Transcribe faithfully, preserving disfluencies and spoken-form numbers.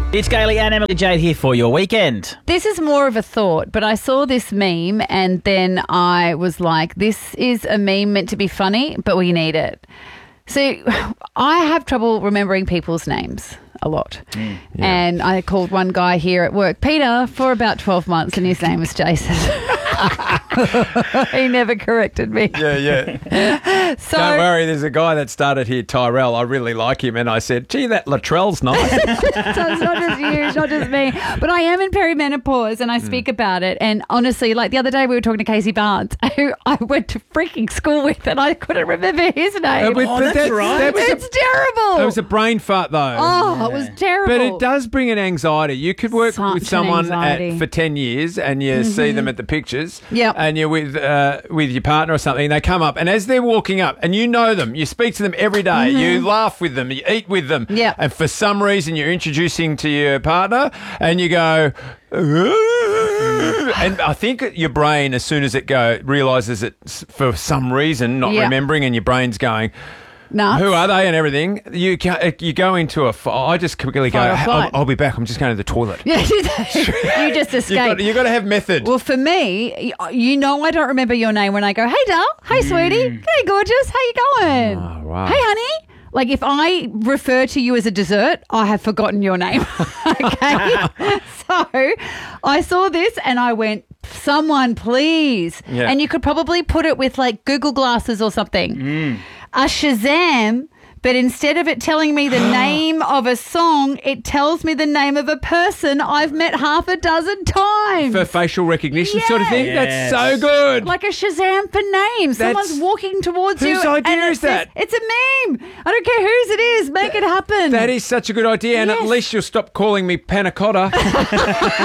It's Gailey and Emily Jade here for your weekend. This is more of a thought, but I saw this meme and then I was like, this is a meme meant to be funny, but we need it. So I have trouble remembering people's names a lot. Mm, yeah. And I called one guy here at work, Peter, for about twelve months and his name was Jason. He never corrected me. Yeah, yeah. So, don't worry, there's a guy that started here, Tyrell. I really like him. And I said, gee, that Latrell's nice. So it's not just you, it's not just me. But I am in perimenopause and I speak mm. about it. And honestly, like the other day we were talking to Casey Barnes, who I went to freaking school with and I couldn't remember his name. Uh, but, oh, but that's right. That was it's a, terrible. It was a brain fart, though. Oh, yeah. It was terrible. But it does bring an anxiety. You could work Such with someone an at, for ten years and you mm-hmm. see them at the pictures yep. and you're with uh, with your partner or something, they come up and as they're walking up and you know them, you speak to them every day, mm-hmm. you laugh with them, you eat with them yep. and for some reason you're introducing to your partner and you go... and I think your brain, as soon as it go realises it's for some reason not yep. remembering and your brain's going... Nuts. Who are they and everything? You you go into a... I just quickly go, I'll, I'll be back. I'm just going to the toilet. Yeah, you just escape. You've got to have method. Well, for me, you know I don't remember your name when I go, hey, Dal. Hey, sweetie. Mm. Hey, gorgeous. How you going? Oh, right. Hey, honey. Like, if I refer to you as a dessert, I have forgotten your name. Okay? So I saw this and I went, someone please. Yeah. And you could probably put it with, like, Google Glasses or something. Mm. A Shazam, but instead of it telling me the name of a song, it tells me the name of a person I've met half a dozen times. For facial recognition yes. sort of thing? Yes. That's so good. Like a Shazam for names. That's, Someone's walking towards whose you. Whose idea and is that? Says, it's a meme. I don't care whose it is. Make it happen. That is such a good idea. And yes. at least you'll stop calling me panna cotta.